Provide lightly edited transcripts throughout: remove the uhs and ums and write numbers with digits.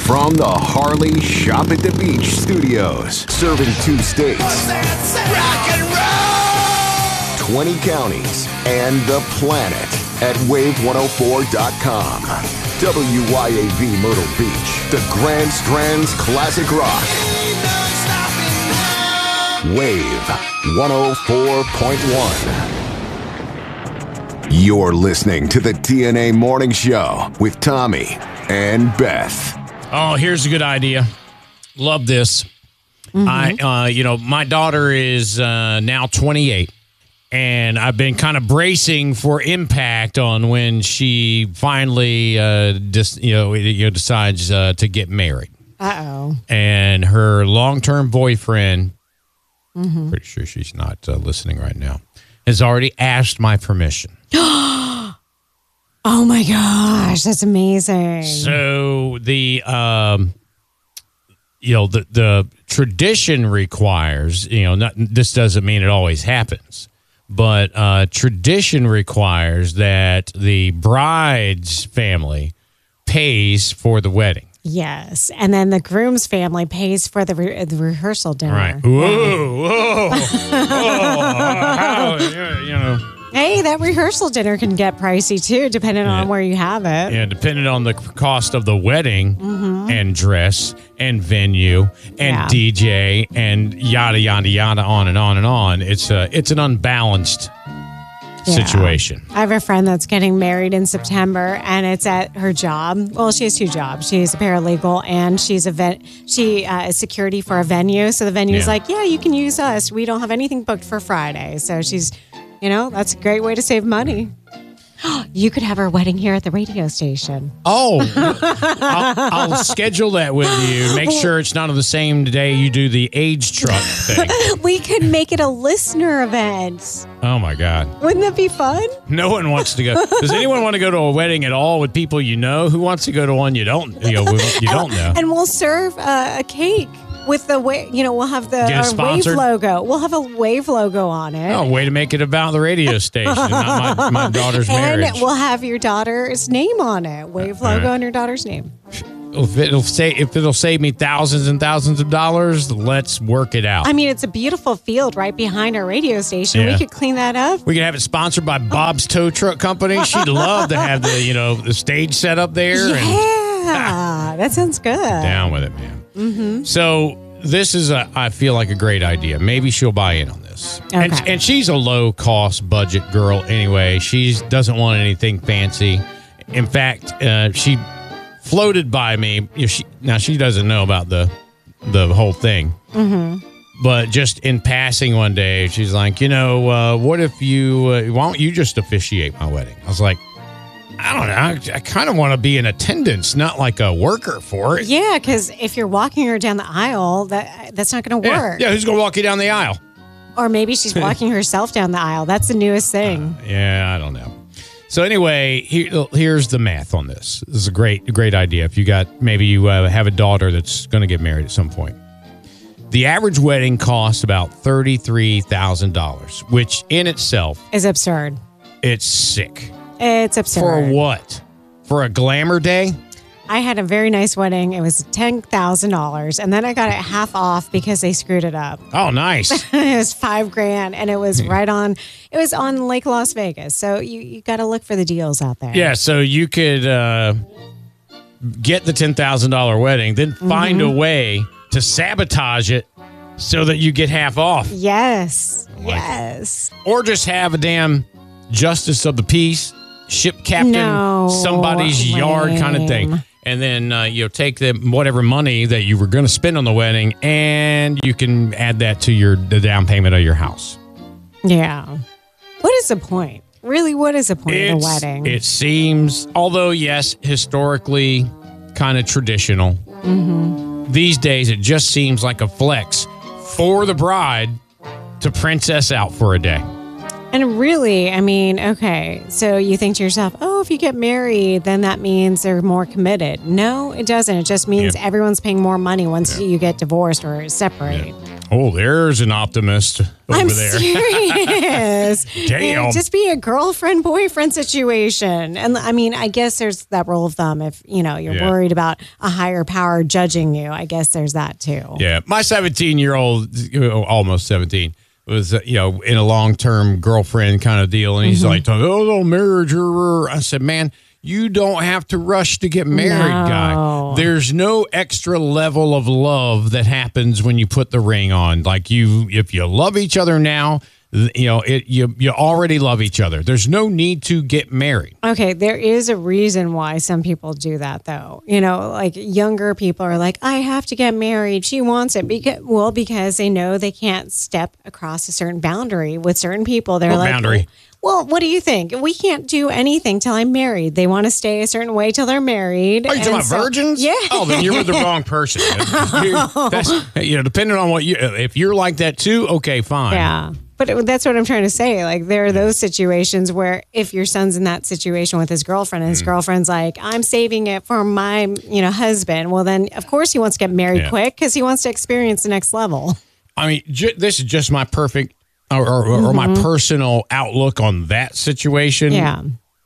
From the Harley Shop at the Beach studios, serving 2 states, Rock and roll! 20 counties, and the planet at wave104.com. WYAV Myrtle Beach, the Grand Strands Classic Rock. Wave 104.1. You're listening to the TNA Morning Show with Tommy and Beth. Oh, here's a good idea. Love this. My daughter is now 28, and I've been kind of bracing for impact on when she finally decides to get married. Uh-oh. And her long-term boyfriend, pretty sure she's not listening right now, has already asked my permission. Oh my gosh, that's amazing. So the tradition requires, this doesn't mean it always happens, but tradition requires that the bride's family pays for the wedding. Yes, and then the groom's family pays for the rehearsal dinner. Right. Whoa. Hey, that rehearsal dinner can get pricey too, depending on where you have it. Yeah, depending on the cost of the wedding and dress and venue and DJ and yada, yada, yada, on and on and on. It's an unbalanced situation. I have a friend that's getting married in September, and it's at her job. Well, she has 2 jobs. She's a paralegal, and she's she is security for a venue. So the venue's like, yeah, you can use us. We don't have anything booked for Friday. So she's, that's a great way to save money. You could have her wedding here at the radio station. Oh, I'll schedule that with you. Make sure it's not on the same day you do the age truck thing. We could make it a listener event. Oh, my God. Wouldn't that be fun? No one wants to go. Does anyone want to go to a wedding at all with people you know? Who wants to go to one you don't know? And we'll serve a cake. With the we'll have the Wave logo. We'll have a Wave logo on it. Oh, way to make it about the radio station, not my daughter's marriage. And we'll have your daughter's name on it. Wave logo and your daughter's name. If it'll save me thousands and thousands of dollars, let's work it out. I mean, it's a beautiful field right behind our radio station. Yeah. We could clean that up. We could have it sponsored by Bob's Tow Truck Company. She'd love to have the stage set up there. Yeah, that sounds good. Down with it, man. Mm-hmm. So this is I feel like a great idea. Maybe she'll buy in on this. Okay. And she's a low cost budget girl anyway. She doesn't want anything fancy. In fact, she floated by me. She doesn't know about the whole thing. Mm-hmm. But just in passing one day, she's like, what if why don't you just officiate my wedding? I was like, I don't know. I kind of want to be in attendance, not like a worker for it. Yeah, because if you're walking her down the aisle, that's not going to work. Yeah, who's going to walk you down the aisle? Or maybe she's walking herself down the aisle. That's the newest thing. I don't know. So anyway, here's the math on this. This is a great idea. If you have a daughter that's going to get married at some point. The average wedding costs about $33,000, which in itself is absurd. It's sick. It's absurd. For what? For a glamour day? I had a very nice wedding. It was $10,000, and then I got it half off because they screwed it up. Oh, nice. It was $5,000, and it was on Lake Las Vegas. So you got to look for the deals out there. Yeah, so you could get the $10,000 wedding, then find a way to sabotage it so that you get half off. Yes. Yes. Or just have a damn justice of the peace, ship captain, somebody's yard kind of thing. And then take whatever money that you were going to spend on the wedding, and you can add that to the down payment of your house. Yeah. What is the point? Really, what is the point of the wedding? It seems, although, yes, historically kind of traditional, these days it just seems like a flex for the bride to princess out for a day. And really, I mean, okay, so you think to yourself, oh, if you get married, then that means they're more committed. No, it doesn't. It just means everyone's paying more money once you get divorced or separate. Yeah. Oh, there's an optimist over I'm there. serious. Damn. Just be a girlfriend-boyfriend situation. And I mean, I guess there's that rule of thumb. If, you're worried about a higher power judging you, I guess there's that too. Yeah. My 17-year-old, almost 17, was, in a long-term girlfriend kind of deal. And he's like, oh, marriage. I said, man, you don't have to rush to get married, guy. There's no extra level of love that happens when you put the ring on. Like if you love each other now, you already love each other. There's no need to get married. Okay, there is a reason why some people do that, though. Like younger people are like, I have to get married. She wants it because they know they can't step across a certain boundary with certain people. They're like, boundary? Well, what do you think? We can't do anything till I'm married. They want to stay a certain way till they're married. Are you talking about virgins? Yeah. Oh, then you're with the wrong person. That's, depending on if you're like that too, okay, fine. Yeah. But that's what I'm trying to say. Like, there are those situations where if your son's in that situation with his girlfriend and his girlfriend's like, I'm saving it for my, husband. Well, then, of course, he wants to get married quick because he wants to experience the next level. I mean, this is just my perfect or my personal outlook on that situation. Yeah.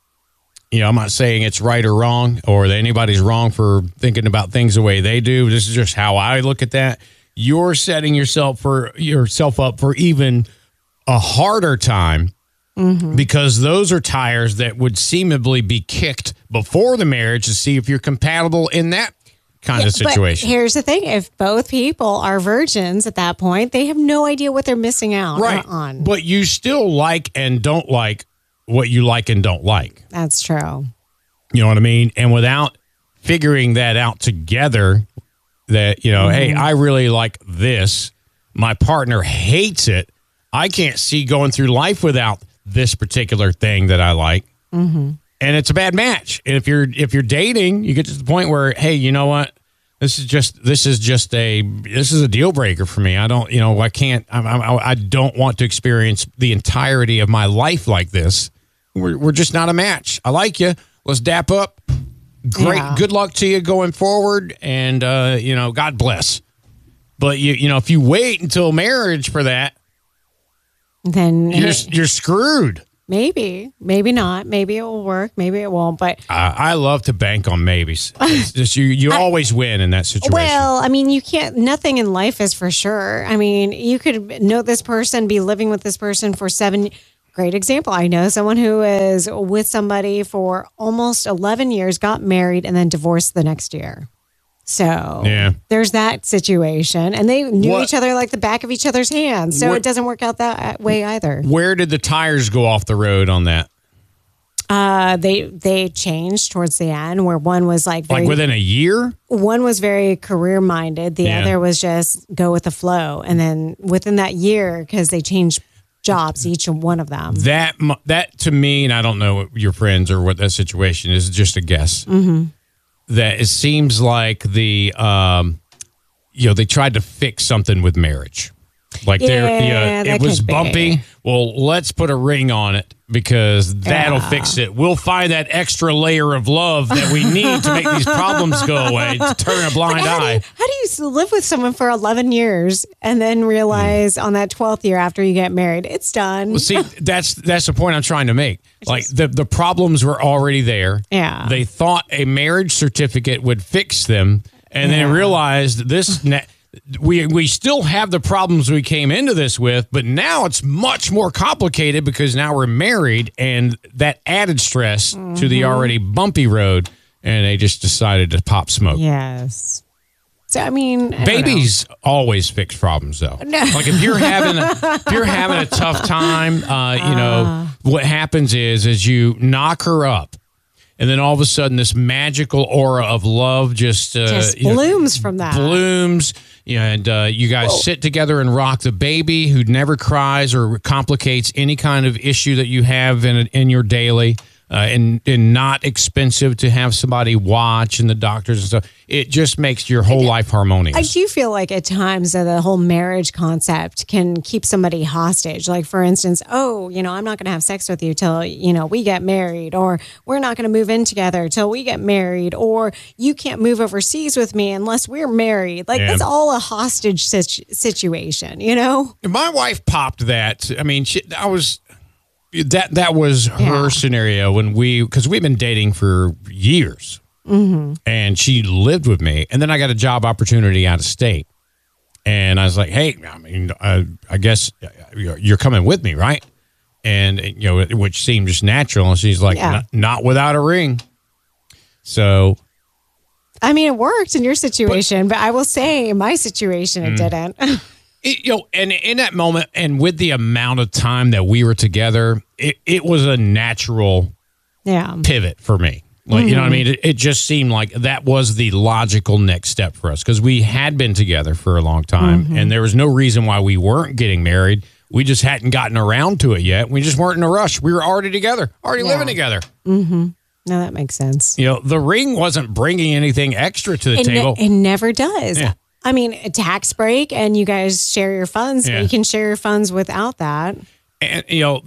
I'm not saying it's right or wrong or that anybody's wrong for thinking about things the way they do. This is just how I look at that. You're setting yourself up for even a harder time because those are tires that would seemingly be kicked before the marriage to see if you're compatible in that kind of situation. But here's the thing. If both people are virgins at that point, they have no idea what they're missing out on. But you still like and don't like what you like and don't like. That's true. You know what I mean? And without figuring that out together, that, hey, I really like this. My partner hates it. I can't see going through life without this particular thing that I like. And it's a bad match. And if you're dating, you get to the point where, hey, you know what? This is a deal breaker for me. I don't, I don't want to experience the entirety of my life like this. We're just not a match. I like you. Let's dap up. Great. Yeah. Good luck to you going forward. And, God bless. But if you wait until marriage for that, then you're screwed. Maybe not. Maybe it will work. Maybe it won't. But I love to bank on maybes. It's just you always win in that situation. Well, I mean, you can't. Nothing in life is for sure. I mean, you could know this person, be living with this person for 7. Great example. I know someone who is with somebody for almost 11 years, got married, and then divorced the next year. So there's that situation. And they knew each other like the back of each other's hands. So it doesn't work out that way either. Where did the tires go off the road on that? They changed towards the end where one was like within a year? One was very career minded. The other was just go with the flow. And then within that year, because they changed jobs, each one of them. That to me, and I don't know your friends or what that situation is, just a guess. That it seems like they tried to fix something with marriage. Like it was bumpy. Well, let's put a ring on it because that'll fix it. We'll find that extra layer of love that we need to make these problems go away, to turn a blind eye. How do you live with someone for 11 years and then realize on that 12th year after you get married, it's done? Well, see, that's the point I'm trying to make. Like the problems were already there. Yeah. They thought a marriage certificate would fix them, and then realized this. We still have the problems we came into this with, but now it's much more complicated because now we're married and that added stress to the already bumpy road, and they just decided to pop smoke. Yes. So, I mean, babies always fix problems, though. No. Like if you're having a tough time, what happens is you knock her up. And then all of a sudden, this magical aura of love just blooms from that. Blooms. And you guys sit together and rock the baby who never cries or complicates any kind of issue that you have in your daily. and not expensive to have somebody watch and the doctors and stuff. It just makes your whole life harmonious. I do feel like at times that the whole marriage concept can keep somebody hostage. Like, for instance, I'm not going to have sex with you till, we get married, or we're not going to move in together till we get married, or you can't move overseas with me unless we're married. Like, It's all a hostage situation, My wife popped that. I mean, that was her scenario because we've been dating for years, and she lived with me, and then I got a job opportunity out of state, and I was like, hey, I guess you're coming with me, right? And which seemed just natural, and she's like, not without a ring. So, I mean, it worked in your situation, but I will say in my situation it didn't. And in that moment, and with the amount of time that we were together, it was a natural pivot for me. Like, you know what I mean? It just seemed like that was the logical next step for us because we had been together for a long time, and there was no reason why we weren't getting married. We just hadn't gotten around to it yet. We just weren't in a rush. We were already together, living together. Mm-hmm. No, that makes sense. The ring wasn't bringing anything extra to the table. It never does. Yeah. I mean, a tax break, and you guys share your funds. But you can share your funds without that. And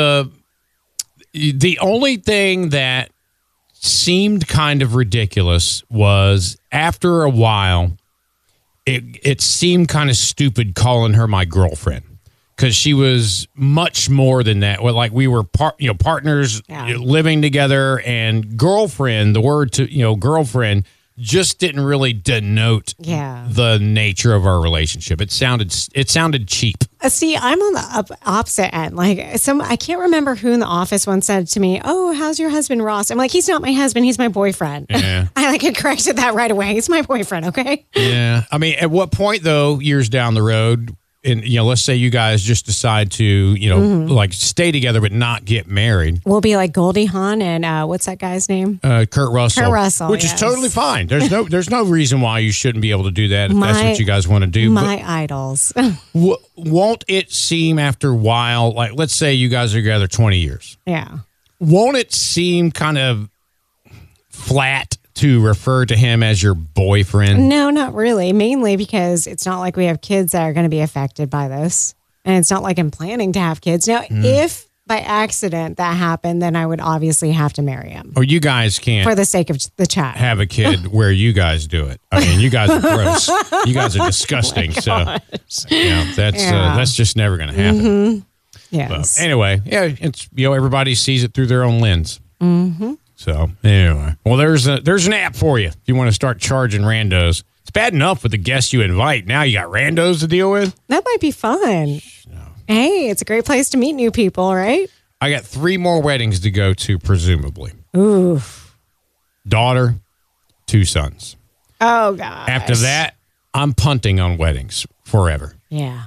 the only thing that seemed kind of ridiculous was after a while, it seemed kind of stupid calling her my girlfriend because she was much more than that. Well, like we were partners living together, and girlfriend. The word girlfriend just didn't really denote the nature of our relationship. It sounded cheap. See, I'm on the opposite end. Like I can't remember who in the office once said to me, "Oh, how's your husband Ross?" I'm like, "He's not my husband. He's my boyfriend." Yeah. I corrected that right away. He's my boyfriend. Okay. Yeah. I mean, at what point though, years down the road, and let's say you guys just decide to stay together but not get married. We'll be like Goldie Hawn and what's that guy's name? Kurt Russell. Kurt Russell, which is totally fine. There's no reason why you shouldn't be able to do that if that's what you guys want to do. My idols. Won't it seem after a while, like let's say you guys are together 20 years? Yeah. Won't it seem kind of flat to refer to him as your boyfriend? No, not really. Mainly because it's not like we have kids that are going to be affected by this. And it's not like I'm planning to have kids. Now, if by accident that happened, then I would obviously have to marry him. Or you guys can't. For the sake of the child. Have a kid where you guys do it. I mean, you guys are gross. You guys are disgusting. That's just never going to happen. Mm-hmm. Yes. But anyway, it's everybody sees it through their own lens. Mm-hmm. So anyway, well, there's an app for you if you want to start charging randos. It's bad enough with the guests you invite. Now you got randos to deal with. That might be fun. No. Hey, it's a great place to meet new people, right? I got 3 more weddings to go to, presumably. Ooh. Daughter, 2 sons. Oh gosh. After that, I'm punting on weddings forever. Yeah.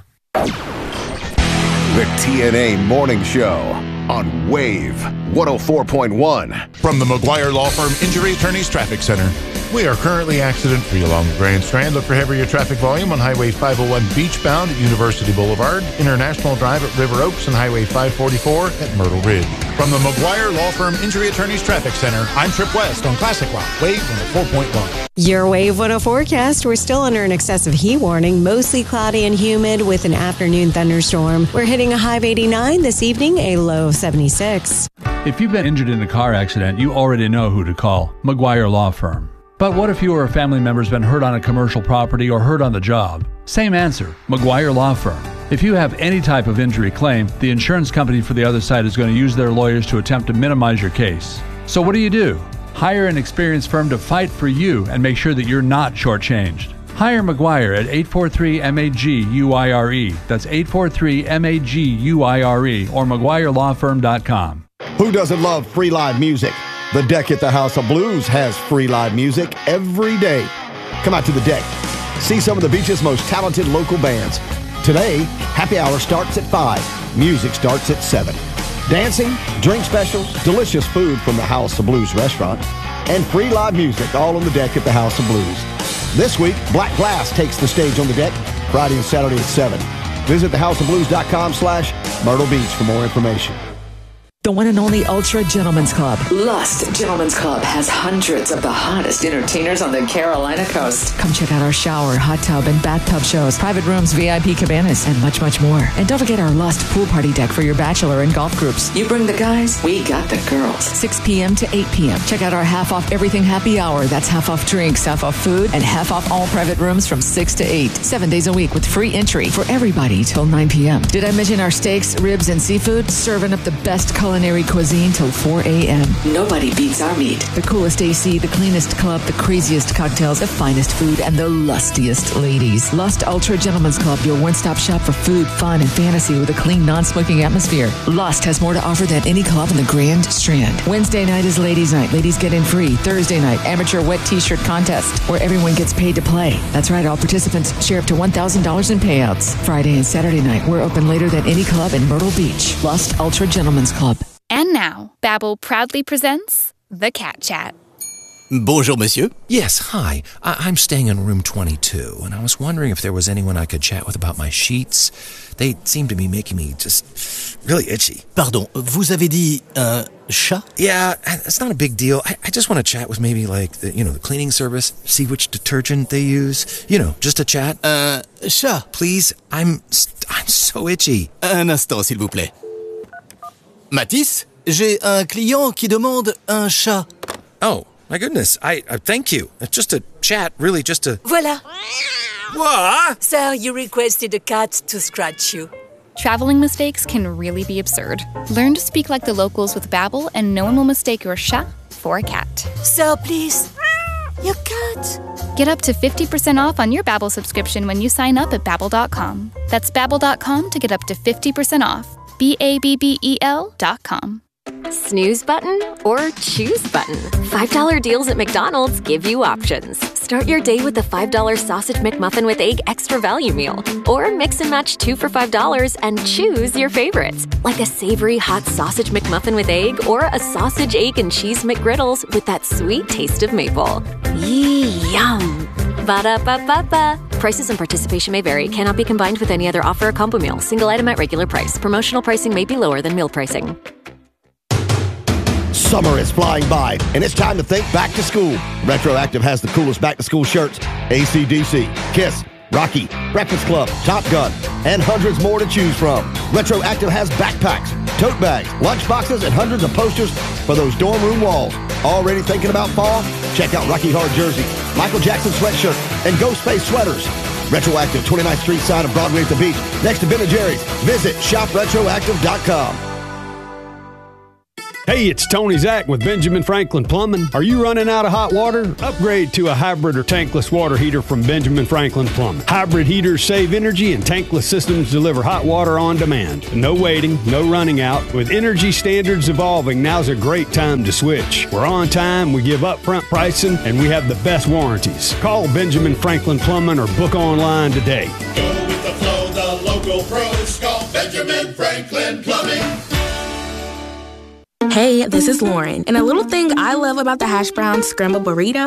The TNA Morning Show on Wave 104.1. From the McGuire Law Firm Injury Attorneys Traffic Center. We are currently accident-free along the Grand Strand. Look for heavier traffic volume on Highway 501 beachbound at University Boulevard, International Drive at River Oaks, and Highway 544 at Myrtle Ridge. From the McGuire Law Firm Injury Attorneys Traffic Center, I'm Trip West on Classic Rock, Wave 104.1. Your Wave 104 forecast. We're still under an excessive heat warning, mostly cloudy and humid with an afternoon thunderstorm. We're hitting a high of 89 this evening, a low of 76. If you've been injured in a car accident, you already know who to call, McGuire Law Firm. But what if you or a family member's been hurt on a commercial property or hurt on the job? Same answer, McGuire Law Firm. If you have any type of injury claim, the insurance company for the other side is going to use their lawyers to attempt to minimize your case. So what do? Hire an experienced firm to fight for you and make sure that you're not shortchanged. Hire McGuire at 843-MAG-UIRE. That's 843-MAG-UIRE or McGuireLawFirm.com. Who doesn't love free live music? The Deck at the House of Blues has free live music every day. Come out to the Deck. See some of the beach's most talented local bands. Today, happy hour starts at 5. Music starts at 7. Dancing, drink specials, delicious food from the House of Blues restaurant, and free live music all on the Deck at the House of Blues. This week, Black Glass takes the stage on the Deck, Friday and Saturday at 7. Visit thehouseofblues.com/Myrtle Beach for more information. The one and only Ultra Gentlemen's Club. Lust Gentlemen's Club has hundreds of the hottest entertainers on the Carolina coast. Come check out our shower, hot tub, and bathtub shows, private rooms, VIP cabanas, and much, much more. And don't forget our Lust pool party deck for your bachelor and golf groups. You bring the guys, we got the girls. 6 p.m. to 8 p.m. Check out our half off everything happy hour. That's half off drinks, half off food, and half off all private rooms from 6 to 8. 7 days a week with free entry for everybody till 9 p.m. Did I mention our steaks, ribs, and seafood? Serving up the best culinary cuisine till 4 a.m. Nobody beats our meat. The coolest AC, the cleanest club, the craziest cocktails, the finest food, and the lustiest ladies. Lust Ultra Gentlemen's Club, your one-stop shop for food, fun, and fantasy with a clean, non-smoking atmosphere. Lust has more to offer than any club in the Grand Strand. Wednesday night is ladies' night. Ladies get in free. Thursday night, amateur wet t-shirt contest, where everyone gets paid to play. That's right, all participants share up to $1,000 in payouts. Friday and Saturday night, we're open later than any club in Myrtle Beach. Lust Ultra Gentlemen's Club. And now, Babbel proudly presents The Cat Chat. Bonjour, monsieur. Yes, hi. I'm staying in room 22, and I was wondering if there was anyone I could chat with about my sheets. They seem to be making me just really itchy. Pardon, vous avez dit un chat? Yeah, it's not a big deal. I just want to chat with maybe like the cleaning service, see which detergent they use. Just a chat. Chat. Please, I'm so itchy. Un instant, s'il vous plaît. Matisse, j'ai un client qui demande un chat. Oh, my goodness. I thank you. It's just a chat, really just a... Voilà. What? Sir, you requested a cat to scratch you. Traveling mistakes can really be absurd. Learn to speak like the locals with Babbel, and no one will mistake your chat for a cat. Sir, please. Your cat. Get up to 50% off on your Babbel subscription when you sign up at Babbel.com. That's Babbel.com to get up to 50% off. Babbel.com. Snooze button or choose button. $5 deals at McDonald's give you options. Start your day with the $5 Sausage McMuffin with Egg Extra Value Meal. Or mix and match 2 for $5 and choose your favorites. Like a savory hot Sausage McMuffin with egg or a Sausage, Egg, and Cheese McGriddles with that sweet taste of maple. Yum! Ba-da-ba-ba-ba. Prices and participation may vary. Cannot be combined with any other offer or combo meal. Single item at regular price. Promotional pricing may be lower than meal pricing. Summer is flying by, and it's time to think back to school. Retroactive has the coolest back-to-school shirts, AC/DC, Kiss, Rocky, Breakfast Club, Top Gun, and hundreds more to choose from. Retroactive has backpacks, tote bags, lunch boxes, and hundreds of posters for those dorm room walls. Already thinking about fall? Check out Rocky Horror jersey, Michael Jackson sweatshirt, and Ghostface sweaters. Retroactive, 29th Street side of Broadway at the beach, next to Ben & Jerry's. Visit shopretroactive.com. Hey, it's Tony Zach with Benjamin Franklin Plumbing. Are you running out of hot water? Upgrade to a hybrid or tankless water heater from Benjamin Franklin Plumbing. Hybrid heaters save energy and tankless systems deliver hot water on demand. No waiting, no running out. With energy standards evolving, now's a great time to switch. We're on time, we give upfront pricing, and we have the best warranties. Call Benjamin Franklin Plumbing or book online today. Go with the flow, the local pros. Call Benjamin Franklin Plumbing. Hey, this is Lauren, and a little thing I love about the Hash Brown Scramble Burrito